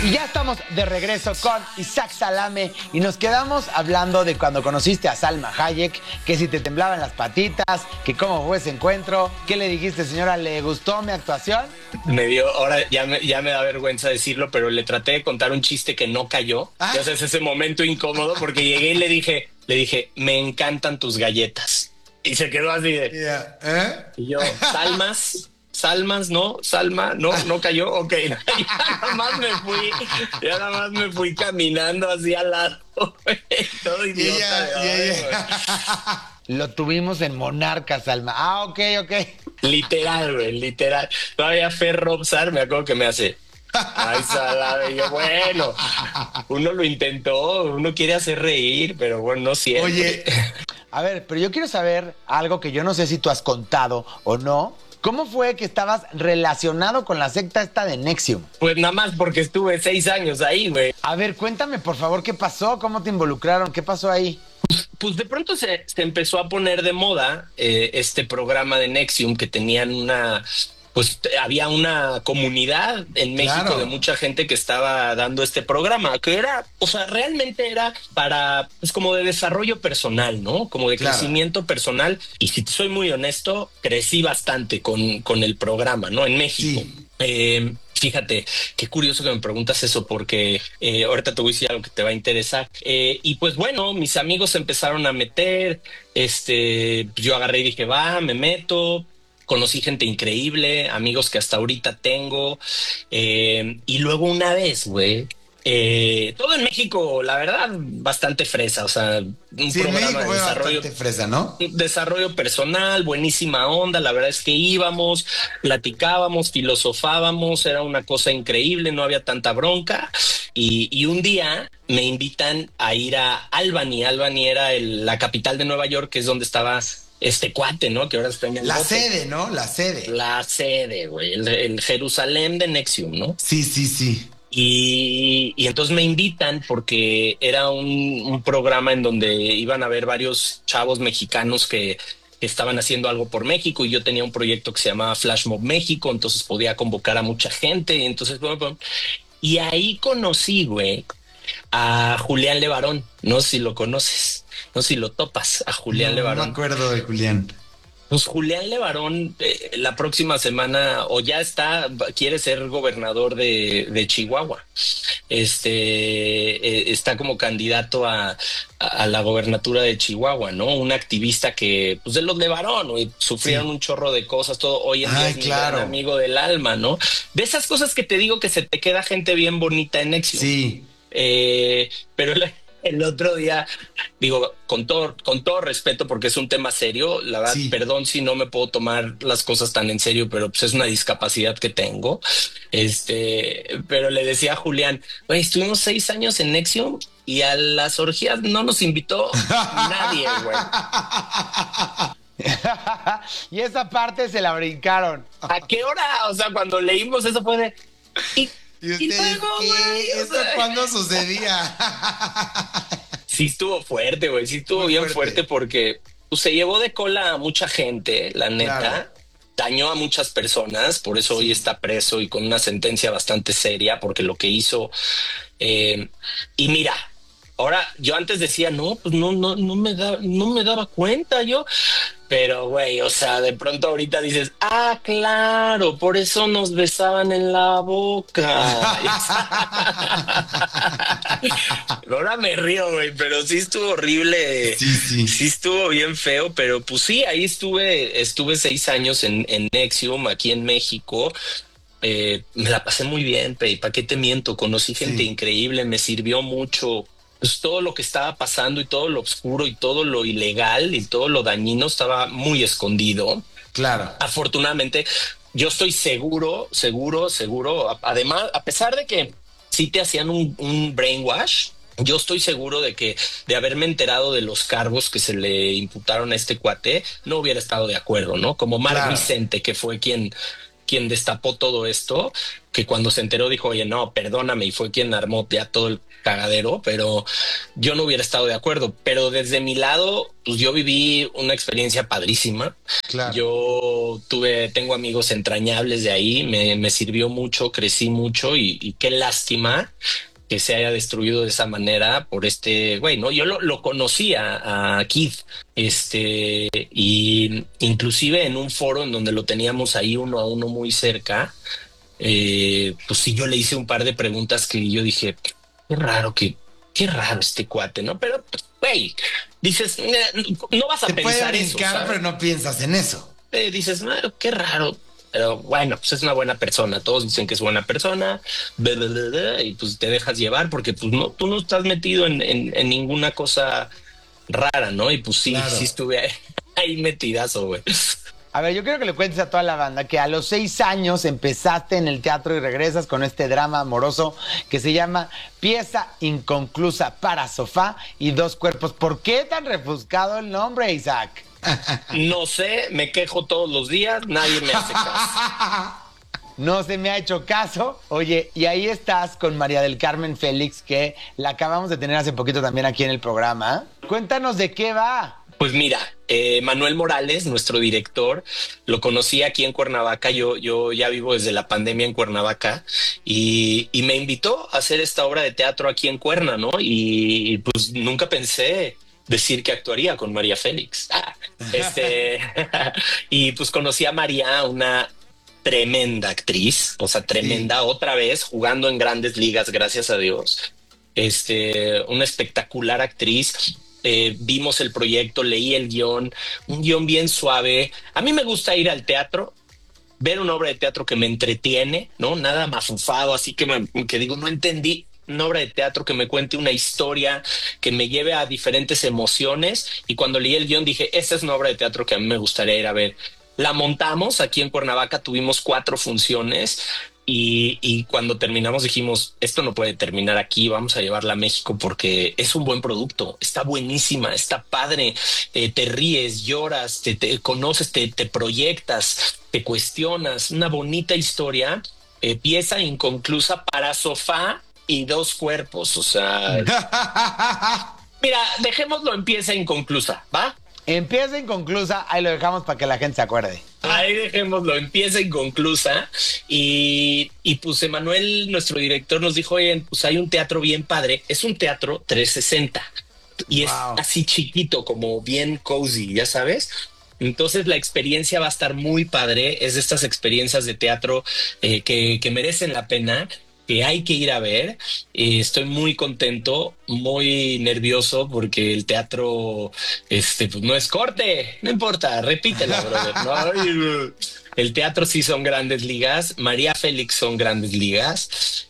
Y ya estamos de regreso con Isaac Salame y nos quedamos hablando de cuando conociste a Salma Hayek, que si te temblaban las patitas, que cómo fue ese encuentro, ¿qué le dijiste, señora? ¿Le gustó mi actuación? Ahora ya me da vergüenza decirlo, pero le traté de contar un chiste que no cayó. Ah. Ya sabes, ese momento incómodo porque llegué y le dije, me encantan tus galletas. Y se quedó así de... Yeah. Y yo, Salmas, no, Salma, no cayó, ok. Ya nada más me fui caminando hacia al lado, güey, todo idiota. Lo tuvimos en Monarca, Salma. Ah, ok. Literal, güey, literal. Todavía Fer Robsar, me acuerdo que me hace, ay, Salame, y yo, bueno, uno lo intentó, uno quiere hacer reír, pero bueno, no siempre. Oye, a ver, pero yo quiero saber algo que yo no sé si tú has contado o no. ¿Cómo fue que estabas relacionado con la secta esta de NXIVM? Pues nada más porque estuve 6 años ahí, güey. A ver, cuéntame, por favor, ¿qué pasó? ¿Cómo te involucraron? ¿Qué pasó ahí? Pues de pronto se empezó a poner de moda este programa de NXIVM que tenían había una comunidad en México, Claro, de mucha gente que estaba dando este programa, que era, o sea, realmente era para, pues como de desarrollo personal, ¿no? Como de claro. crecimiento personal. Y si te soy muy honesto, crecí bastante con el programa, ¿no? En México. Sí. Fíjate, qué curioso que me preguntas eso porque ahorita te voy a decir algo que te va a interesar. Y pues bueno, mis amigos se empezaron a meter, yo agarré y dije, va, me meto. Conocí gente increíble, amigos que hasta ahorita tengo. Y luego una vez, güey, todo en México, la verdad, bastante fresa. O sea, un Sí, en programa México de fue bastante fresa, ¿no? desarrollo personal, buenísima onda. La verdad es que íbamos, platicábamos, filosofábamos, era una cosa increíble, no había tanta bronca. Y un día me invitan a ir a Albany. Albany era la capital de Nueva York, que es donde estaba este cuate, ¿no? Que ahora está en el La bote. sede, ¿no? La sede. La sede, güey, el Jerusalén de NXIVM, ¿no? Sí. Y entonces me invitan porque era un programa en donde iban a ver varios chavos mexicanos que estaban haciendo algo por México, y yo tenía un proyecto que se llamaba Flash Mob México, entonces podía convocar a mucha gente. Y entonces, y ahí conocí, güey, a Julián Levarón. No sé si lo conoces, no sé si lo topas, a Julián No me Levarón. acuerdo de Julián. Pues Julián Levarón la próxima semana o ya quiere ser gobernador de Chihuahua. Está como candidato a la gobernatura de Chihuahua, ¿no? Un activista que, pues de los Levarón, güey, sufrieron un chorro de cosas, todo. Hoy en día es mi gran amigo del alma, ¿no? De esas cosas que te digo que se te queda gente bien bonita en NXIVM. Sí. Pero el otro día, digo, con todo respeto, porque es un tema serio, la verdad, Sí. perdón si no me puedo tomar las cosas tan en serio, pero pues es una discapacidad que tengo. Pero le decía a Julián, güey, estuvimos 6 años en NXIVM y a las orgías no nos invitó nadie, güey. Y esa parte se la brincaron. ¿A qué hora? O sea, cuando leímos eso fue de... ¿Y ustedes luego, qué? güey, ¿Eso cuándo sucedía? Sí estuvo fuerte, güey, sí estuvo Muy bien fuerte porque pues, se llevó de cola a mucha gente, la neta. Claro. Dañó a muchas personas, por eso hoy está preso y con una sentencia bastante seria, porque lo que hizo... y mira, ahora yo antes decía, no, pues no me daba cuenta yo. Pero, güey, o sea, de pronto ahorita dices, ah, claro, por eso nos besaban en la boca. Ahora me río, güey, pero sí estuvo horrible. Sí. Sí estuvo bien feo, pero pues sí, ahí estuve 6 años en NXIVM, aquí en México. Me la pasé muy bien, ¿para qué te miento? Conocí gente increíble, me sirvió mucho. Pues todo lo que estaba pasando y todo lo oscuro y todo lo ilegal y todo lo dañino estaba muy escondido. Claro. Afortunadamente, yo estoy seguro. Además, a pesar de que sí te hacían un brainwash, yo estoy seguro de haberme enterado de los cargos que se le imputaron a este cuate, no hubiera estado de acuerdo, ¿no? Como Mark Vicente, que fue quien destapó todo esto. que cuando se enteró dijo, oye, no, perdóname, y fue quien armó ya todo el cagadero, pero yo no hubiera estado de acuerdo. Pero desde mi lado, pues yo viví una experiencia padrísima. Claro. Tengo amigos entrañables de ahí, me sirvió mucho, crecí mucho y qué lástima que se haya destruido de esa manera por este güey, ¿no? Yo lo conocía a Keith, y inclusive en un foro en donde lo teníamos ahí uno a uno muy cerca, pues sí, yo le hice un par de preguntas que yo dije, qué raro este cuate, ¿no? Pero, pues, güey, dices, no vas a Te puede pensar eso, brincar, ¿sabes? pero no piensas en eso. Dices, qué raro. Pero bueno, pues es una buena persona. Todos dicen que es buena persona. Y pues te dejas llevar porque pues no, tú no estás metido en ninguna cosa rara, ¿no? Y pues sí, sí Claro. estuve ahí metidazo, güey. A ver, yo quiero que le cuentes a toda la banda que a los 6 años empezaste en el teatro y regresas con este drama amoroso que se llama Pieza Inconclusa para Sofá y Dos Cuerpos. ¿Por qué tan refuscado el nombre, Isaac? No sé, me quejo todos los días, nadie me hace caso. No se me ha hecho caso. Oye, y ahí estás con María del Carmen Félix, que la acabamos de tener hace poquito también aquí en el programa. Cuéntanos de qué va. Pues mira, Manuel Morales, nuestro director, lo conocí aquí en Cuernavaca. Yo ya vivo desde la pandemia en Cuernavaca y me invitó a hacer esta obra de teatro aquí en Cuerna, ¿no? Y pues nunca pensé decir que actuaría con María Félix. Y pues conocí a María, una tremenda actriz, o sea, Sí. tremenda otra vez, jugando en grandes ligas, gracias a Dios. Una espectacular actriz. Vimos el proyecto, leí el guión, un guión bien suave. A mí me gusta ir al teatro, ver una obra de teatro que me entretiene, ¿no? Nada mafufado, así que digo, no entendí. Una obra de teatro que me cuente una historia, que me lleve a diferentes emociones. Y cuando leí el guión dije, esta es una obra de teatro que a mí me gustaría ir a ver. La montamos aquí en Cuernavaca, tuvimos 4 funciones y cuando terminamos dijimos, esto no puede terminar aquí, vamos a llevarla a México porque es un buen producto, está buenísima, está padre, te ríes, lloras, te conoces, te proyectas, te cuestionas, una bonita historia, pieza inconclusa para sofá y dos cuerpos, o sea, mira, dejémoslo en pieza inconclusa, ¿va? Empieza inconclusa, ahí lo dejamos para que la gente se acuerde. Ahí dejémoslo, empieza inconclusa. Y pues Emanuel, nuestro director, nos dijo, oye, pues hay un teatro bien padre, es un teatro 360 y es Wow. así chiquito, como bien cozy, ya sabes. Entonces la experiencia va a estar muy padre, es de estas experiencias de teatro que merecen la pena, que hay que ir a ver. Estoy muy contento, muy nervioso porque el teatro, pues no es corte, no importa, repítela, brother. No, el teatro sí son grandes ligas, María Félix son grandes ligas.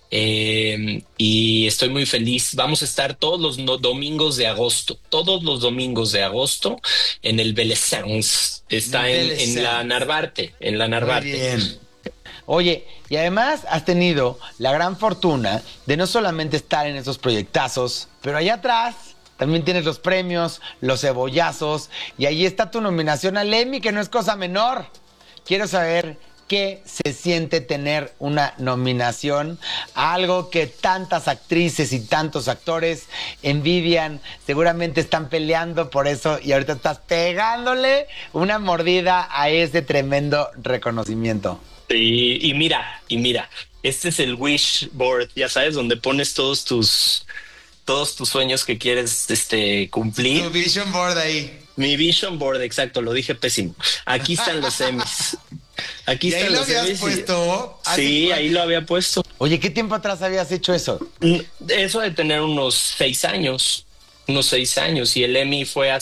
Y estoy muy feliz. Vamos a estar todos los domingos de agosto, todos los domingos de agosto en el Belezans. En el Está en la Belezans. Narvarte, en la Muy Narvarte. bien. Oye, y además has tenido la gran fortuna de no solamente estar en esos proyectazos, pero allá atrás también tienes los premios, los cebollazos, y ahí está tu nominación al Emmy, que no es cosa menor. Quiero saber qué se siente tener una nominación a algo que tantas actrices y tantos actores envidian, seguramente están peleando por eso y ahorita estás pegándole una mordida a ese tremendo reconocimiento. Y mira, este es el wish board, ya sabes, donde pones todos tus sueños que quieres Tu cumplir. vision board ahí. Mi vision board, exacto, lo dije pésimo. Aquí están los Emmys. Aquí Y ahí están lo los habías Emmys. puesto. Sí, ahí lo había puesto. Oye, ¿qué tiempo atrás habías hecho eso? Eso de tener unos 6 años, y el Emmy fue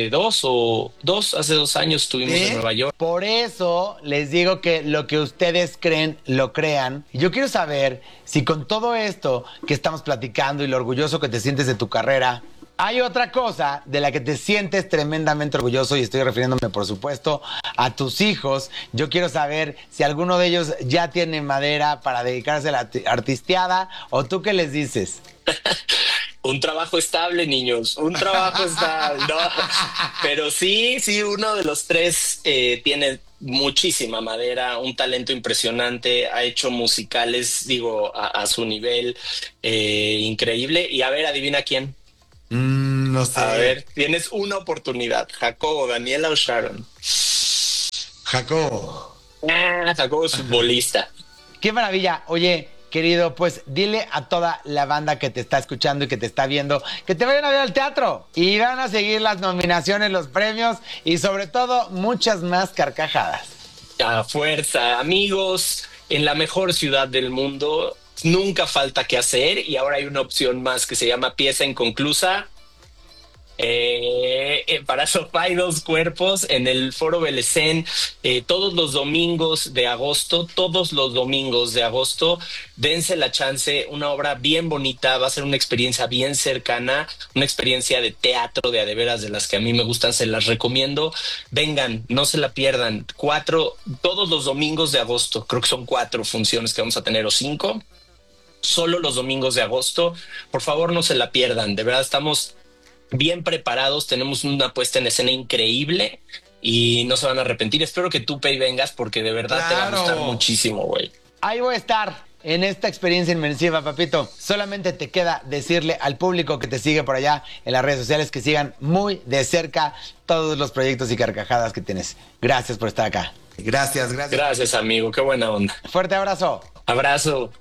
hace 2 años estuvimos en ¿Sí? Nueva York. Por eso les digo que lo que ustedes creen, lo crean. Yo quiero saber si con todo esto que estamos platicando y lo orgulloso que te sientes de tu carrera, hay otra cosa de la que te sientes tremendamente orgulloso y estoy refiriéndome, por supuesto, a tus hijos. Yo quiero saber si alguno de ellos ya tiene madera para dedicarse a la artisteada o tú qué les dices. Un trabajo estable, niños, un trabajo estable. No, pero sí, uno de los tres muchísima madera, un talento impresionante, ha hecho musicales, digo, a su nivel increíble. Y a ver, adivina quién. No A sé. ver, tienes una oportunidad. Jacobo, Daniela o Sharon. Jacobo. Jacobo es futbolista. Qué maravilla. Oye, querido, pues dile a toda la banda que te está escuchando y que te está viendo que te vayan a ver al teatro y van a seguir las nominaciones, los premios y sobre todo muchas más carcajadas. A fuerza, amigos, en la mejor ciudad del mundo. Nunca falta que hacer y ahora hay una opción más que se llama pieza inconclusa. Para Sofá y Dos Cuerpos en el Foro Belecén todos los domingos de agosto, dense la chance, una obra bien bonita, va a ser una experiencia bien cercana, una experiencia de teatro de a de veras de las que a mí me gustan, se las recomiendo, vengan, no se la pierdan, todos los domingos de agosto, creo que son 4 funciones que vamos a tener o 5, solo los domingos de agosto, por favor no se la pierdan, de verdad estamos bien preparados, tenemos una puesta en escena increíble y no se van a arrepentir. Espero que tú, Pei, vengas porque de verdad te va a gustar Claro. muchísimo, güey. Ahí voy a estar en esta experiencia inmersiva, papito. Solamente te queda decirle al público que te sigue por allá en las redes sociales que sigan muy de cerca todos los proyectos y carcajadas que tienes. Gracias por estar acá. Gracias, gracias. Gracias, amigo. Qué buena onda. Fuerte abrazo. Abrazo.